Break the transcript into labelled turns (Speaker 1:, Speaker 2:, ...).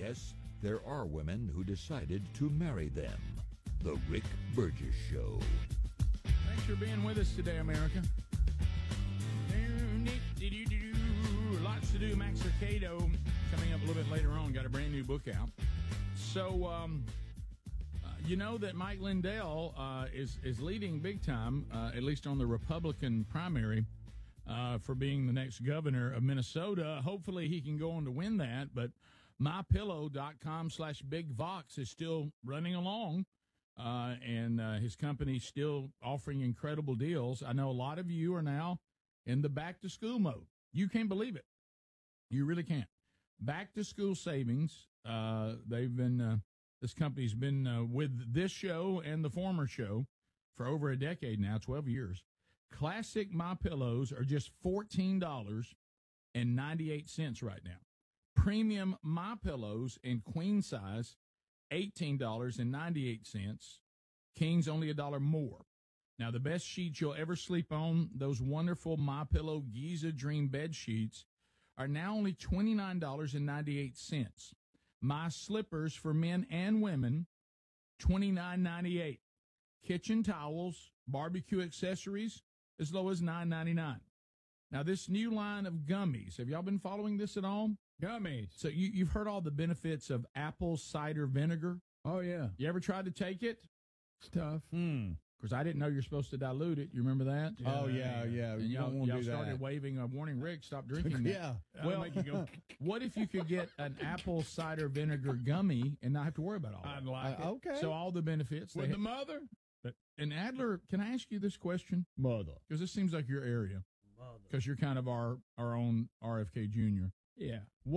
Speaker 1: yes, there are women who decided to marry them. The Rick Burgess Show.
Speaker 2: Thanks for being with us today, America. Lots to do. Max Lucado coming up a little bit later on. Got a brand new book out. So, you know that Mike Lindell is leading big time, at least on the Republican primary, for being the next governor of Minnesota. Hopefully he can go on to win that, but MyPillow.com/BigVox is still running along, and his company's still offering incredible deals. I know a lot of you are now in the back-to-school mode. You can't believe it. You really can't. Back-to-school savings, they've been... This company's been with this show and the former show for over a decade now, 12 years. Classic MyPillows are just $14.98 right now. Premium MyPillows in queen size, $18.98. King's only $1 more. Now, the best sheets you'll ever sleep on, those wonderful MyPillow Giza Dream bed sheets, are now only $29.98. My slippers for men and women, $29.98. Kitchen towels, barbecue accessories, as low as $9.99. Now, this new line of gummies, have y'all been following this at all?
Speaker 3: Gummies.
Speaker 2: So you've heard all the benefits of apple cider vinegar?
Speaker 3: Oh, yeah.
Speaker 2: You ever tried to take it?
Speaker 3: It's tough.
Speaker 2: Because I didn't know you're supposed to dilute it. You remember that?
Speaker 3: Oh, yeah.
Speaker 2: And
Speaker 3: You don't want to
Speaker 2: y'all
Speaker 3: do that.
Speaker 2: started waving a warning, Rick, stop drinking that.
Speaker 3: Yeah.
Speaker 2: Well,
Speaker 3: That'll make you go.
Speaker 2: what if you could get an apple cider vinegar gummy and not have to worry about all that?
Speaker 3: I'd like it.
Speaker 2: Okay. So all the benefits.
Speaker 3: With the mother?
Speaker 2: And Adler, can I ask you this question?
Speaker 3: Mother.
Speaker 2: Because this seems like your area. Because you're kind of our own RFK Jr.
Speaker 3: Yeah.